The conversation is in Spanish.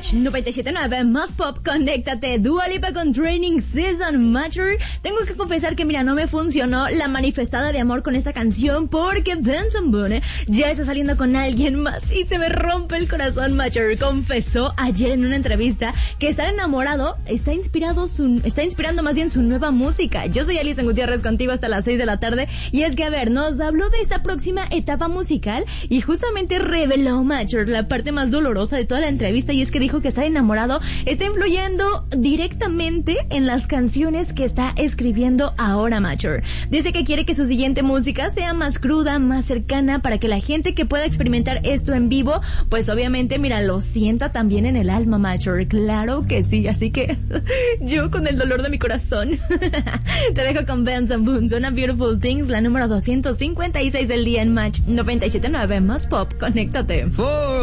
Match 97.9, más pop, conéctate. Dua Lipa con Training Season Matter. Tengo que confesar que mira, no me funcionó la manifestada de amor con esta canción porque Benson Boone ya está saliendo con alguien más y se me rompe el corazón. Matter confesó ayer en una entrevista que estar enamorado está inspirando más bien su nueva música. Yo soy Alison Gutiérrez contigo hasta las 6 de la tarde y es que a ver, nos habló de esta próxima etapa musical y justamente reveló Matter la parte más dolorosa de toda la entrevista y es que dijo que estar enamorado está influyendo directamente en las canciones que está escribiendo ahora Matter. Dice que quiere que su siguiente música sea más cruda, más cercana para que la gente que pueda experimentar esto en vivo, pues obviamente mira, lo sienta también en el alma Matter. Claro que sí, así que yo con el dolor de mi corazón te dejo con Benson Boone, Suena Beautiful Things, la número 256 del día en Match 97.9 más pop, conéctate.